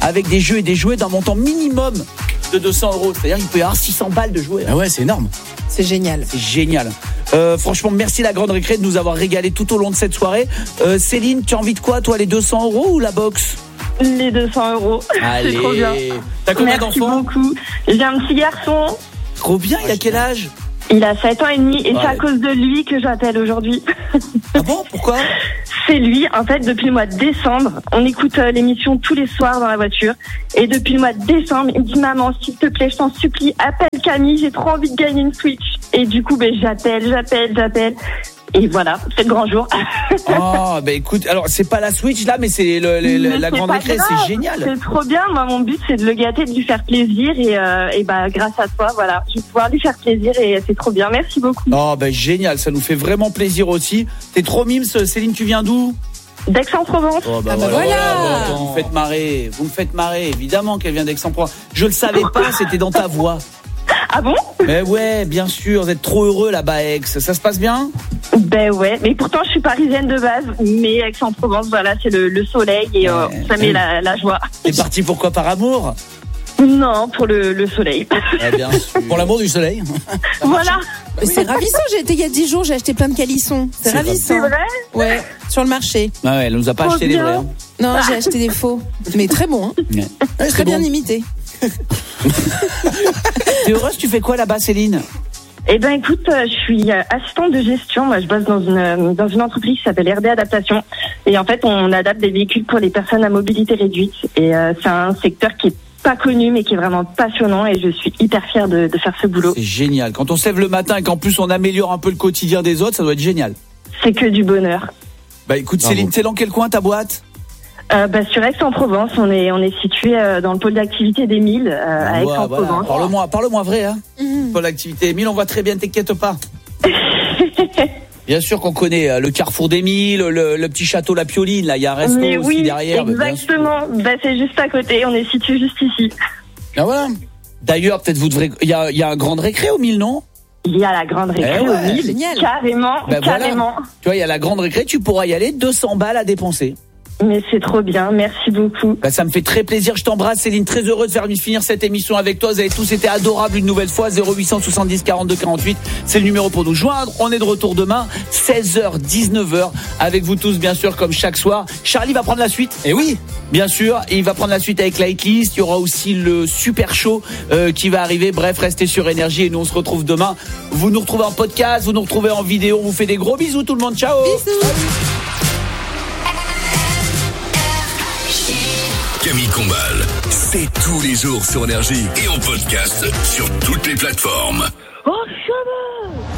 avec des jeux et des jouets d'un montant minimum de 200 €. C'est-à-dire qu'il peut y avoir 600 balles de jouets. Ah ouais, c'est énorme. C'est génial. C'est génial. Franchement, merci la Grande Récré de nous avoir régalé tout au long de cette soirée. Céline, tu as envie de quoi, toi, les 200 € ou la boxe? Les 200 €. Allez. C'est trop bien. T'as combien Merci d'enfants? beaucoup. J'ai un petit garçon. Trop bien, il a quel âge? Il a 7 ans et demi et Ouais. c'est à cause de lui que j'appelle aujourd'hui. Ah bon, pourquoi? C'est lui, en fait, depuis le mois de décembre. On écoute l'émission tous les soirs dans la voiture. Et depuis le mois de décembre, il me dit: maman, s'il te plaît, je t'en supplie, appelle Camille, j'ai trop envie de gagner une Switch. Et du coup, j'appelle. Et voilà, c'est le grand jour. Oh, bah écoute, alors c'est pas la Switch là, mais c'est la Mais Grande pas Récré, grave, c'est génial. C'est trop bien. Moi, mon but, c'est de le gâter, de lui faire plaisir. Et bah, grâce à toi, voilà, je vais pouvoir lui faire plaisir et c'est trop bien. Merci beaucoup. Oh, bah génial, ça nous fait vraiment plaisir aussi. T'es trop mimes, Céline, tu viens d'où? d'Aix-en-Provence. Oh, bah Ah bah voilà. Vous me faites marrer, évidemment qu'elle vient d'Aix-en-Provence. Je le savais pas, c'était dans ta voix. Ah bon? Mais ouais, bien sûr, vous êtes trop heureux là-bas à Aix. Ça se passe bien? Ben ouais, mais pourtant je suis parisienne de base, mais Aix-en-Provence, voilà, c'est le soleil et ça met la joie. T'es parti pourquoi, par amour? Non, pour le soleil. Eh bien, Pour l'amour du soleil. Voilà. Mais c'est ravissant, j'ai été il y a 10 jours, j'ai acheté plein de calissons. C'est C'est ravissant. vrai? Ouais, sur le marché. ah ouais, elle nous a pas Trop acheté les bien. vrais. Hein. Non, j'ai acheté des faux. Mais très bon, hein. Ouais. Très bien imité. T'es heureuse, tu fais quoi là-bas, Céline? Eh ben écoute, je suis assistante de gestion. Moi, je bosse dans une entreprise qui s'appelle RD Adaptation. Et en fait, on adapte des véhicules pour les personnes à mobilité réduite. Et c'est un secteur qui est pas connu, mais qui est vraiment passionnant. Et je suis hyper fière de faire ce boulot. C'est génial. Quand on se lève le matin et qu'en plus on améliore un peu le quotidien des autres, ça doit être génial. C'est que du bonheur. Bah écoute, Bravo. Céline, c'est dans quel coin ta boîte? Sur Aix-en-Provence, on est situé dans le pôle d'activité des Milles, à Aix-en-Provence. Voilà. Parle-moi vrai, hein. Pour l'activité Émile, on voit très bien, t'inquiète pas. Bien sûr qu'on connaît le carrefour des Milles, le petit château La Pioline, là, il y a un resto Mais aussi oui, derrière. exactement. C'est juste à côté. On est situé juste ici. Ah voilà. D'ailleurs, peut-être vous devrez. Il y a un grande récré au Milles, non? Il y a la grande récré Eh ouais, au Milles. génial. Carrément. Ben voilà. Carrément. Tu vois, il y a la grande récré, tu pourras y aller, 200 balles à dépenser. Mais c'est trop bien. Merci beaucoup. Bah, ça me fait très plaisir, je t'embrasse Céline, très heureux de faire finir cette émission avec toi. Vous avez tous été adorables une nouvelle fois. 0870 42 48, c'est le numéro pour nous joindre. On est de retour demain 16h 19h avec vous tous, bien sûr, comme chaque soir. Charlie va prendre la suite. Et oui. Bien sûr, il va prendre la suite avec la hitlist. Il y aura aussi le super show qui va arriver. Bref, restez sur Énergie et nous on se retrouve demain. Vous nous retrouvez en podcast, vous nous retrouvez en vidéo. On vous fait des gros bisous tout le monde. Ciao. Bisous. Camille Combal, c'est tous les jours sur Énergie et en podcast sur toutes les plateformes.